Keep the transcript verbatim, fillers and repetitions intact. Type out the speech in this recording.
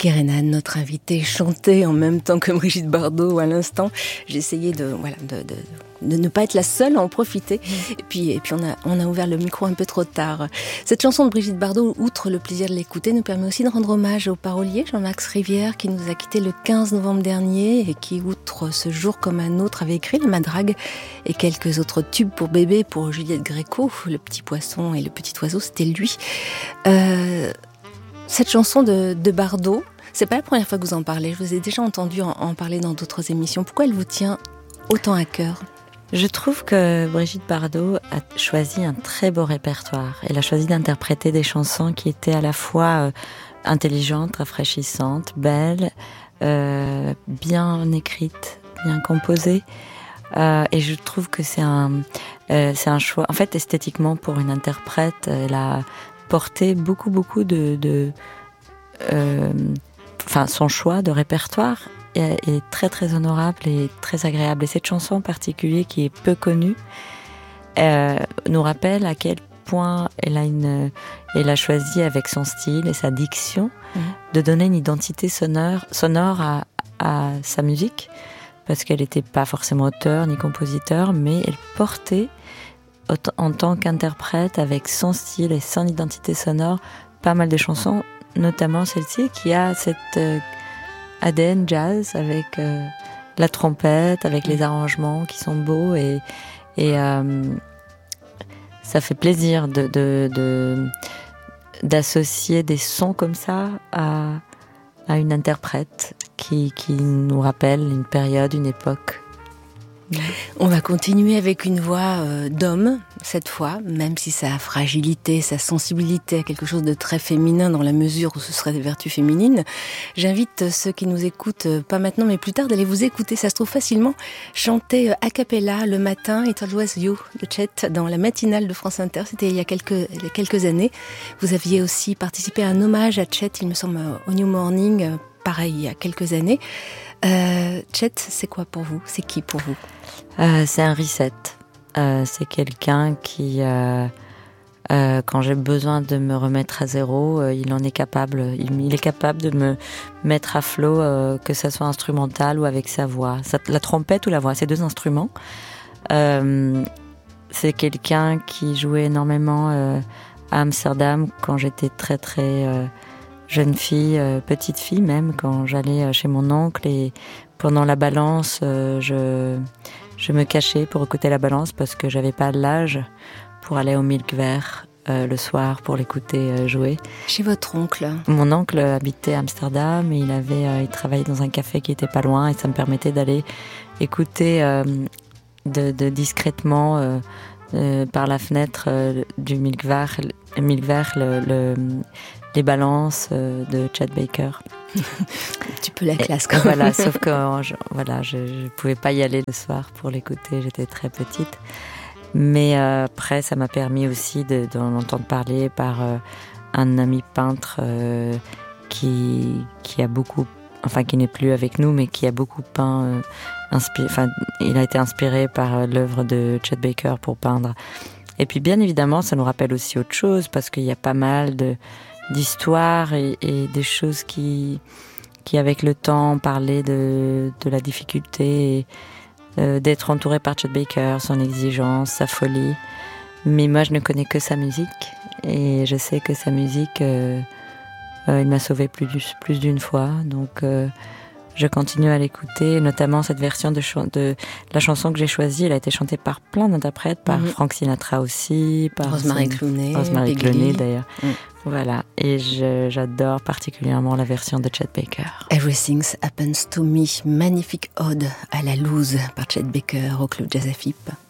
Kerenan, notre invitée, chantait en même temps que Brigitte Bardot à l'instant. J'ai essayé de, voilà, de, de, de ne pas être la seule à en profiter. Mmh. Et puis, et puis on, a, on a ouvert le micro un peu trop tard. Cette chanson de Brigitte Bardot, outre le plaisir de l'écouter, nous permet aussi de rendre hommage au parolier Jean-Max Rivière, qui nous a quittés le quinze novembre dernier et qui, outre ce jour comme un autre, avait écrit La Madrague et quelques autres tubes pour bébé, pour Juliette Gréco, Le Petit Poisson et Le Petit Oiseau, c'était lui. Euh, cette chanson de, de Bardot, c'est pas la première fois que vous en parlez, je vous ai déjà entendu en, en parler dans d'autres émissions. Pourquoi elle vous tient autant à cœur ? Je trouve que Brigitte Bardot a choisi un très beau répertoire. Elle a choisi d'interpréter des chansons qui étaient à la fois euh, intelligentes, rafraîchissantes, belles, euh, bien écrites, bien composées. Euh, et je trouve que c'est un, euh, c'est un choix. En fait, esthétiquement, pour une interprète, elle a porté beaucoup, beaucoup de, de, euh, enfin, son choix de répertoire est, est très, très honorable et très agréable. Et cette chanson en particulier, qui est peu connue, euh, nous rappelle à quel point elle a une, elle a choisi avec son style et sa diction mmh. de donner une identité sonore, sonore à, à sa musique. Parce qu'elle n'était pas forcément auteure ni compositeur, mais elle portait, en tant qu'interprète, avec son style et son identité sonore, pas mal de chansons, notamment celle-ci, qui a cette euh, A D N jazz, avec euh, la trompette, avec les arrangements qui sont beaux, et, et euh, ça fait plaisir de, de, de, d'associer des sons comme ça à, à une interprète. Qui, qui nous rappelle une période, une époque. On va continuer avec une voix euh, d'homme, cette fois, même si sa fragilité, sa sensibilité a quelque chose de très féminin dans la mesure où ce serait des vertus féminines. J'invite ceux qui nous écoutent, euh, pas maintenant mais plus tard, d'aller vous écouter. Ça se trouve facilement. Chanter euh, a cappella le matin, It Always You de Chet dans la matinale de France Inter. C'était il y a quelques, il y a quelques années. Vous aviez aussi participé à un hommage à Chet, il me semble, au New Morning, euh, pareil, il y a quelques années. Euh, Chet, c'est quoi pour vous ? C'est qui pour vous ? euh, C'est un reset. Euh, c'est quelqu'un qui, euh, euh, quand j'ai besoin de me remettre à zéro, euh, il en est capable. Il, il est capable de me mettre à flot, euh, que ça soit instrumental ou avec sa voix. Ça, la trompette ou la voix, c'est deux instruments. Euh, c'est quelqu'un qui jouait énormément euh, à Amsterdam quand j'étais très très... Euh, jeune fille, euh, petite fille même, quand j'allais chez mon oncle et pendant la balance, euh, je, je me cachais pour écouter la balance parce que j'avais pas l'âge pour aller au Milk Vert euh, le soir pour l'écouter euh, jouer. Chez votre oncle ? Mon oncle habitait à Amsterdam et il avait, euh, il travaillait dans un café qui était pas loin et ça me permettait d'aller écouter euh, de, de discrètement euh, euh, par la fenêtre euh, du Milk Vert, Milk Vert le, le les balances de Chet Baker. Un petit peu la classe quand même. Voilà, sauf que je, voilà, je ne pouvais pas y aller le soir pour l'écouter, j'étais très petite. Mais euh, après, ça m'a permis aussi de, d'en entendre parler par euh, un ami peintre euh, qui, qui a beaucoup, enfin qui n'est plus avec nous, mais qui a beaucoup peint, euh, inspiré, enfin, il a été inspiré par euh, l'œuvre de Chet Baker pour peindre. Et puis bien évidemment, ça nous rappelle aussi autre chose, parce qu'il y a pas mal de d'histoires et, et des choses qui, qui, avec le temps, parlaient de, de la difficulté et, euh, d'être entouré par Chet Baker, son exigence, sa folie. Mais moi, je ne connais que sa musique et je sais que sa musique, euh, euh, il m'a sauvée plus, plus d'une fois. Donc, euh, je continue à l'écouter, notamment cette version de, ch- de la chanson que j'ai choisie. Elle a été chantée par plein d'interprètes, par mm-hmm. Frank Sinatra aussi, par Rosemary Clooney, Rosemary Clooney d'ailleurs. Mm. Voilà, et je, j'adore particulièrement la version de Chet Baker. Everything Happens to Me, magnifique ode à la loose par Chet Baker au Club Jazz Afip.